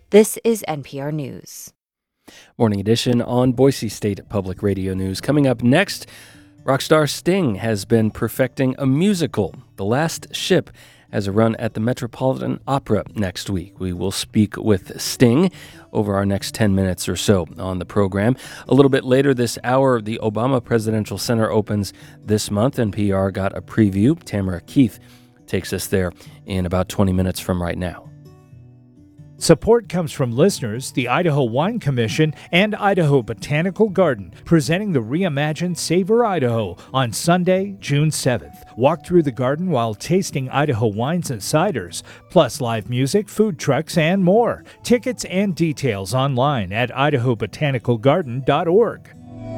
This is NPR News. Morning edition on Boise State Public Radio News. Coming up next, rock star Sting has been perfecting a musical. The Last Ship has a run at the Metropolitan Opera next week. We will speak with Sting over our next 10 minutes or so on the program. A little bit later this hour, the Obama Presidential Center opens this month. NPR got a preview. Tamara Keith takes us there in about 20 minutes from right now. Support comes from listeners, the Idaho Wine Commission, and Idaho Botanical Garden, presenting the reimagined Savor Idaho on Sunday, June 7th. Walk through the garden while tasting Idaho wines and ciders, plus live music, food trucks, and more. Tickets and details online at idahobotanicalgarden.org.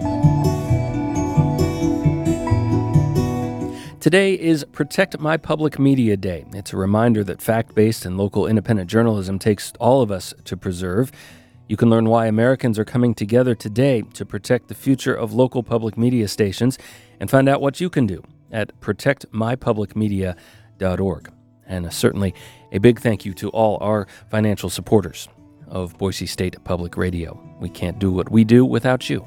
Today is Protect My Public Media Day. It's a reminder that fact-based and local independent journalism takes all of us to preserve. You can learn why Americans are coming together today to protect the future of local public media stations and find out what you can do at protectmypublicmedia.org. And certainly a big thank you to all our financial supporters of Boise State Public Radio. We can't do what we do without you.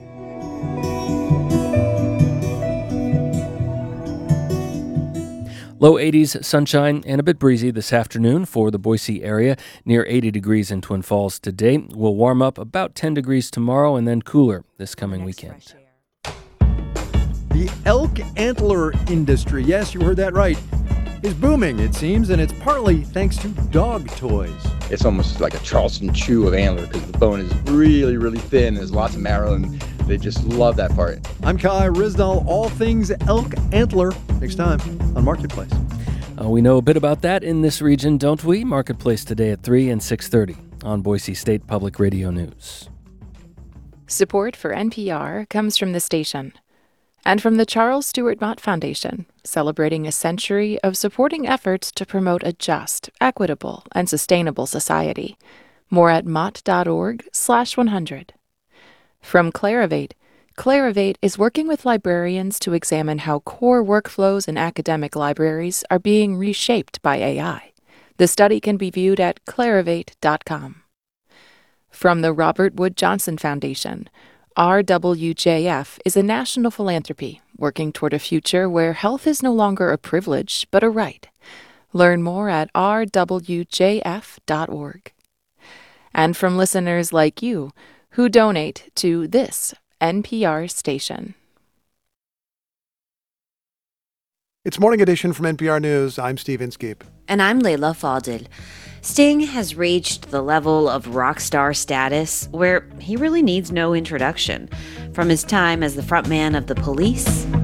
Low 80s, sunshine, and a bit breezy this afternoon for the Boise area. Near 80 degrees in Twin Falls today. We'll warm up about 10 degrees tomorrow and then cooler this coming weekend. The elk antler industry, yes, you heard that right, is booming, it seems, and it's partly thanks to dog toys. It's almost like a Charleston chew of antler because the bone is really, really thin. There's lots of marrow, and they just love that part. I'm Kai Rizdal, all things elk antler, next time on Marketplace. We know a bit about that in this region, don't we? Marketplace today at 3 and 6:30 on Boise State Public Radio News. Support for NPR comes from the station and from the Charles Stewart Mott Foundation, celebrating a century of supporting efforts to promote a just, equitable, and sustainable society. More at mott.org/100. From Clarivate, Clarivate is working with librarians to examine how core workflows in academic libraries are being reshaped by AI. The study can be viewed at clarivate.com. From the Robert Wood Johnson Foundation, RWJF is a national philanthropy working toward a future where health is no longer a privilege but a right. Learn more at rwjf.org. And from listeners like you who donate to this NPR station. It's Morning Edition from NPR News. I'm Steve Inskeep. And I'm Layla Fadil. Sting has reached the level of rock star status where he really needs no introduction. From his time as the frontman of The Police